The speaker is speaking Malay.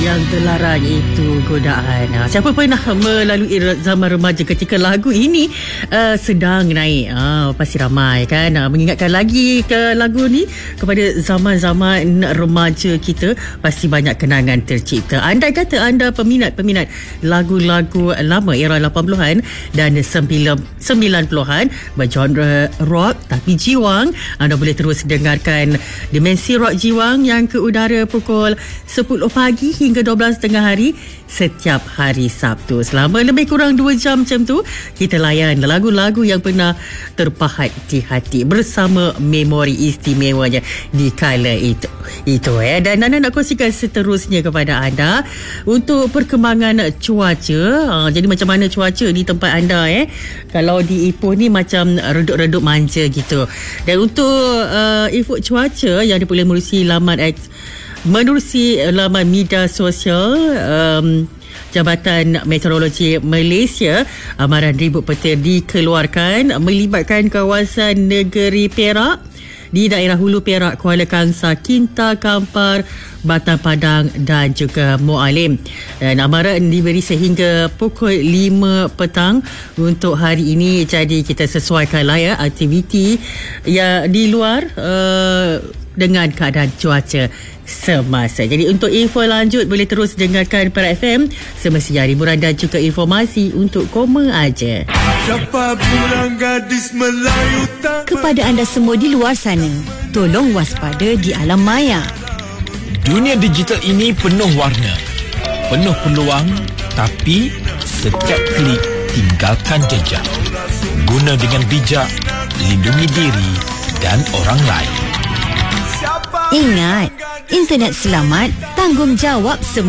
Yang terlarang itu godaan. Siapa pernah melalui zaman remaja ketika lagu ini sedang naik? Pasti ramai kan mengingatkan lagi ke lagu ni kepada zaman-zaman remaja kita. Pasti banyak kenangan tercipta. Andai kata anda peminat lagu-lagu lama era 80-an dan 90-an bergenre rock tapi jiwang, anda boleh terus dengarkan Dimensi Rock Jiwang yang ke udara pukul 10 pagi hingga 12.30 hari setiap hari Sabtu. Selama lebih kurang 2 jam macam tu, kita layan lagu-lagu yang pernah terpahat di hati bersama memori istimewanya di kala itu. Dan Nana nak kongsikan seterusnya kepada anda untuk perkembangan cuaca. Jadi macam mana cuaca di tempat anda? Kalau di Ipoh ni macam redup-redup manja gitu. Dan untuk info cuaca yang boleh menerusi laman media sosial Jabatan Meteorologi Malaysia, amaran ribut petir dikeluarkan melibatkan kawasan negeri Perak di daerah Hulu Perak, Kuala Kangsar, Kinta, Kampar, Batang Padang dan juga Mualim. Dan amaran diberi sehingga pukul 5 petang untuk hari ini. Jadi kita sesuaikanlah aktiviti yang di luar dengan keadaan cuaca semasa. Jadi untuk info lanjut boleh terus dengarkan Perak FM semasa hiburan dan juga informasi untuk koma aja. Kepada anda semua di luar sana, tolong waspada di alam maya. Dunia digital ini penuh warna, penuh peluang, tapi setiap klik tinggalkan jejak. Guna dengan bijak, lindungi diri dan orang lain. Ingat, internet selamat, tanggungjawab semua.